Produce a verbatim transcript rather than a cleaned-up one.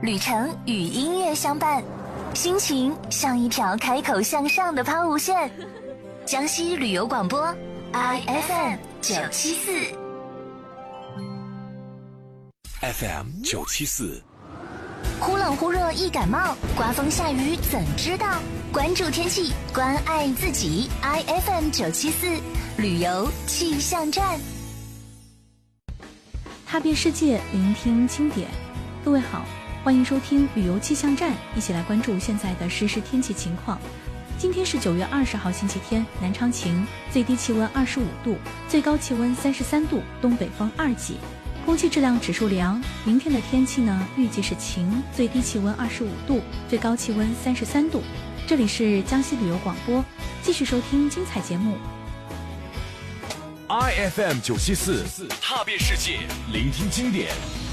旅程与音乐相伴，心情像一条开口向上的抛物线。江西旅游广播 I F M 九七四 F M 九七四， 忽冷忽热易感冒，刮风下雨怎知道？关注天气，关爱自己。I F M 九七四旅游气象站， 踏遍世界，聆听经典。各位好，欢迎收听旅游气象站，一起来关注现在的实时天气情况。今天是九月二十号星期天，南昌晴，最低气温二十五度，最高气温三十三度，东北风二级。空气质量指数良。明天的天气呢，预计是晴，最低气温二十五度，最高气温三十三度。这里是江西旅游广播，继续收听精彩节目。 I F M 九七四，踏遍世界，聆听经典。